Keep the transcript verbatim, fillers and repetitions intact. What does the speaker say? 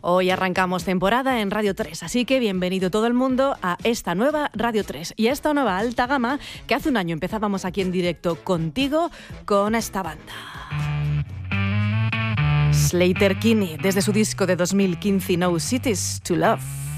Hoy arrancamos temporada en Radio tres, así que bienvenido todo el mundo a esta nueva Radio tres y a esta nueva alta gama que hace un año empezábamos aquí en directo contigo con esta banda. Sleater-Kinney, desde su disco de dos mil quince No Cities to Love.